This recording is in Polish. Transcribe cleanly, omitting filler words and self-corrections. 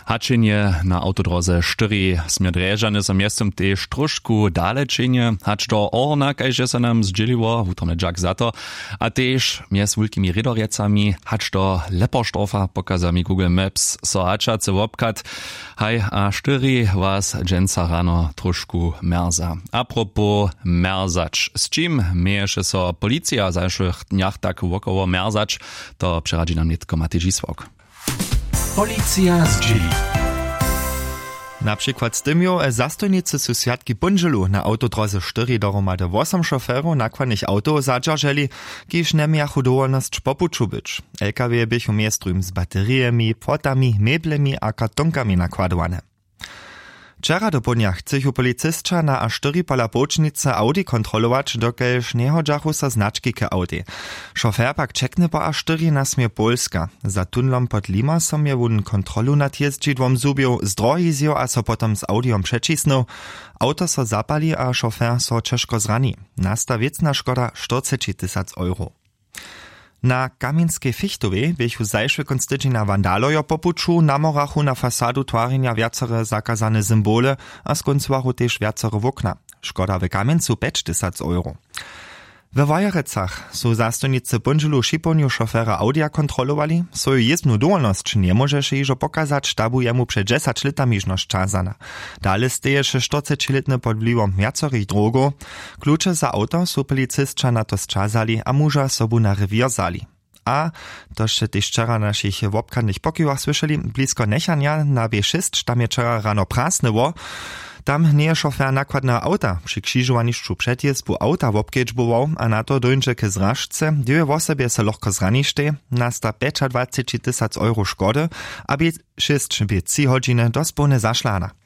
Hačenje na autodroze 4 smjedrežane so miestom tež trošku dalečenje, hač to orna, kajže sa nam zdzieliło, wutrone dżak za to, a tež mies wulkimi redoriecami, hač to lepoštrofa pokazami Google Maps so hačace wobkat, haj a 4 was dženca rano trošku merza. Apropos merzač, s čim mieješe so policja w zajszych dniach tak wokoło merzač, to przeradzi nam nitko Matej Żisłok. Policja zdzieli. Na przykład z tym zastojnicy sąsiadki Bunżelu na autodroze 4 dohromady 8 szoferów nakładnych auto zadżażeli, kiż nie miachu dowolność popuczu być. LKW bychu miestrujem z bateriami, płotami, meblemi a kartonkami nakładowane. Wczera do południa chcechu policystka na A4 pola bocznice Audi kontrolować, dokelż nie hodżachu sa znaczki ke Audi. Szofer pak czeknie po A4 na smie Polska. Za tunlom pod Lima som je wun kontrolu nad jeździdłom zubił, z drogi zjo a so potom z Audiom przecisnął. Auto so zapali a szofer so ciężko zrani. Nasta wiecna szkoda 40 000 euro. Na Kamienskiej Fichtowej bychu zajszły konstydzina wandalojo popuczu na morachu na fasadu twarzenia wiacore zakazane symbole, a skończywachu też wiacore wokna. Szkoda w Kamieńcu 5 000 euro. We Wojerecach są zastojnicy Bunżelu Šiponiu szofera Audia kontrolowali, swoją jezdną dowolność nie możesz iżo pokazać, tabu jemu przed 10 latami żność czasana. Dalej stejesze 40-letny pod wpływem wiacorich drogów. Klucze za auto są policystka na to zczazali, a muża sobu na rewier zali. A, toście też wczera naszych wobkadnych pokiwach słyszeli, blisko Nechania na B6, tam je wczera rano prasnyło. Tam nie szofer nakładna auta przy krzyżowaniszczu przedjezdu auta wobkedźbował, a na to dojdzie ke zrażce, gdzie w osobie se lohko zranište, nasta 25 000 euro szkody, aby 6 godziny do spłony zaszlana.